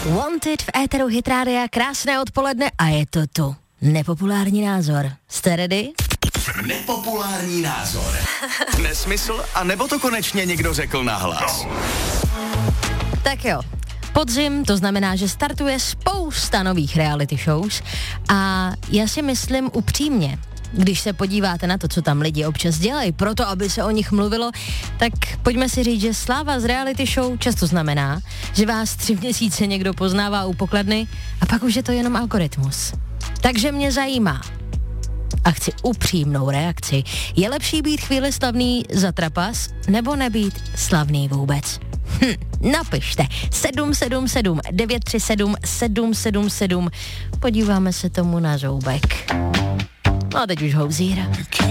Wanted v éteru Hit Rádia, krásné odpoledne a je to tu. Nepopulární názor. Jste ready? Nepopulární názor. Nesmysl, a nebo to konečně někdo řekl nahlas? Tak jo. Podzim, to znamená, že startuje spousta nových reality shows a já si myslím upřímně, když se podíváte na to, co tam lidi občas dělají, proto aby se o nich mluvilo, tak pojďme si říct, že sláva z reality show často znamená, že vás 3 měsíce někdo poznává u pokladny a pak už je to jenom algoritmus. Takže mě zajímá a chci upřímnou reakci. Je lepší být chvíli slavný za trapas nebo nebýt slavný vůbec? Napište 777 937 777. Podíváme se tomu na zoubek. No a teď už houzíra.